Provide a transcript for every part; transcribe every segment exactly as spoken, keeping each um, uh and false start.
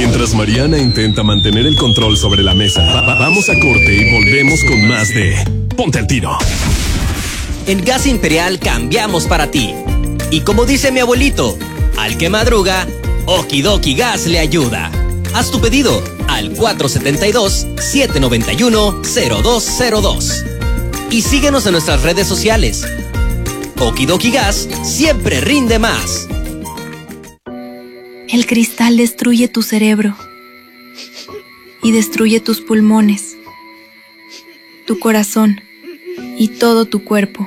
Mientras Mariana intenta mantener el control sobre la mesa, va- va- vamos a corte y volvemos con más de Ponte al Tiro. En Gas Imperial cambiamos para ti. Y como dice mi abuelito, al que madruga, Okidoki Gas le ayuda. Haz tu pedido al cuatro siete dos, siete nueve uno, cero dos cero dos. Y síguenos en nuestras redes sociales. Okidoki Gas siempre rinde más. El cristal destruye tu cerebro y destruye tus pulmones, tu corazón y todo tu cuerpo.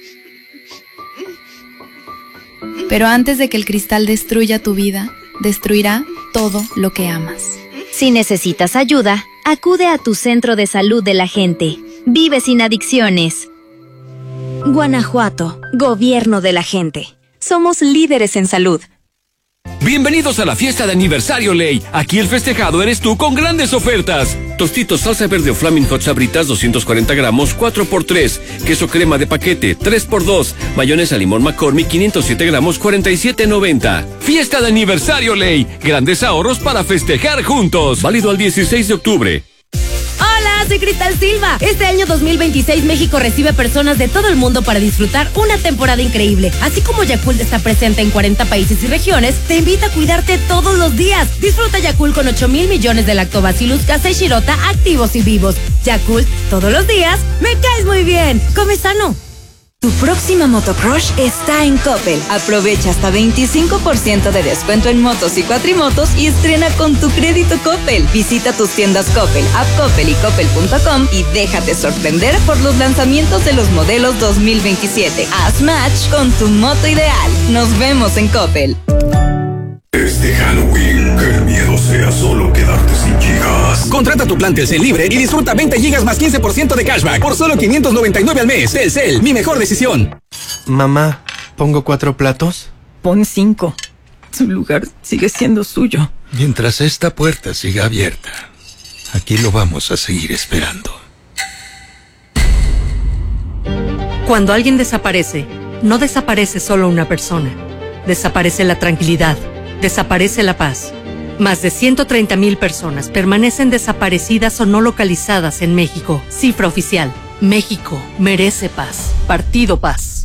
Pero antes de que el cristal destruya tu vida, destruirá todo lo que amas. Si necesitas ayuda, acude a tu centro de salud de la gente. Vive sin adicciones. Guanajuato, Gobierno de la gente. Somos líderes en salud. Bienvenidos a la fiesta de aniversario Ley. Aquí el festejado eres tú con grandes ofertas. Tostitos salsa verde o Flaming Hot Sabritas doscientos cuarenta gramos, cuatro por tres. Queso crema de paquete, tres por dos. Mayonesa limón McCormick, quinientos siete gramos, cuarenta y siete noventa. Fiesta de aniversario Ley. Grandes ahorros para festejar juntos. Válido al dieciséis de octubre. Hola, soy Cristal Silva. Este año dos mil veintiséis México recibe personas de todo el mundo para disfrutar una temporada increíble. Así como Yakult está presente en cuarenta países y regiones, te invita a cuidarte todos los días. Disfruta Yakult con ocho mil millones de Lactobacillus casei shirota activos y vivos. Yakult, todos los días, me caes muy bien. Come sano. Tu próxima motocrush está en Coppel. Aprovecha hasta veinticinco por ciento de descuento en motos y cuatrimotos y estrena con tu crédito Coppel. Visita tus tiendas Coppel, App Coppel y Coppel punto com y déjate sorprender por los lanzamientos de los modelos dos mil veintisiete. Haz match con tu moto ideal. Nos vemos en Coppel. Este Halloween, que el miedo sea solo quedarte sin gigas. Contrata tu plan Telcel libre y disfruta veinte gigas más quince por ciento de cashback por solo quinientos noventa y nueve al mes. Telcel, mi mejor decisión. Mamá, ¿pongo cuatro platos? Pon cinco. Su lugar sigue siendo suyo. Mientras esta puerta siga abierta, aquí lo vamos a seguir esperando. Cuando alguien desaparece, no desaparece solo una persona. Desaparece la tranquilidad. Desaparece la paz. Más de ciento treinta mil personas permanecen desaparecidas o no localizadas en México. Cifra oficial. México merece paz. Partido Paz.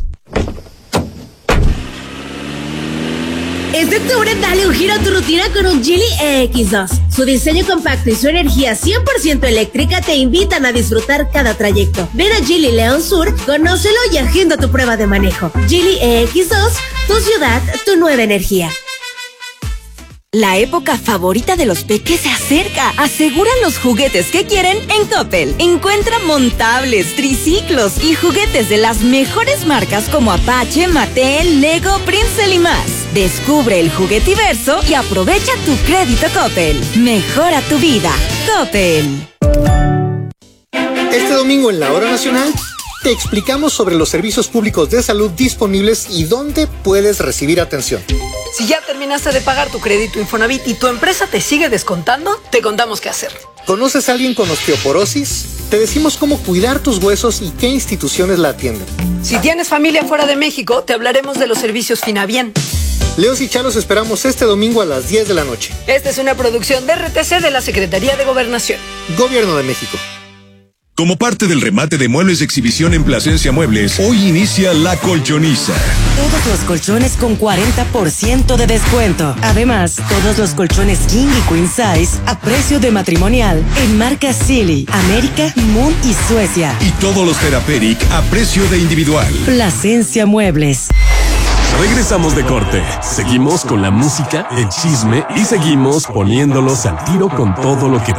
Este octubre dale un giro a tu rutina con un Geely E X dos. Su diseño compacto y su energía cien por ciento eléctrica te invitan a disfrutar cada trayecto. Ven a Geely León Sur, conócelo y agenda tu prueba de manejo. Geely E X dos, tu ciudad, tu nueva energía. La época favorita de los peques se acerca. Aseguran los juguetes que quieren en Coppel. Encuentra montables, triciclos y juguetes de las mejores marcas como Apache, Mattel, Lego, Prince y más. Descubre el juguetiverso y aprovecha tu crédito Coppel. Mejora tu vida. Coppel. Este domingo en la Hora Nacional te explicamos sobre los servicios públicos de salud disponibles y dónde puedes recibir atención. Si ya terminaste de pagar tu crédito Infonavit y tu empresa te sigue descontando, te contamos qué hacer. ¿Conoces a alguien con osteoporosis? Te decimos cómo cuidar tus huesos y qué instituciones la atienden. Si tienes familia fuera de México, te hablaremos de los servicios Finabien. Leos y Chalos esperamos este domingo a las diez de la noche. Esta es una producción de R T C de la Secretaría de Gobernación. Gobierno de México. Como parte del remate de muebles de exhibición en Plasencia Muebles, hoy inicia La Colchoniza. Todos los colchones con cuarenta por ciento de descuento. Además, todos los colchones King y Queen Size a precio de matrimonial en marcas Silly, América, Moon y Suecia. Y todos los Therapeutic a precio de individual. Plasencia Muebles. Regresamos de corte. Seguimos con la música, el chisme y seguimos poniéndolos al tiro con todo lo que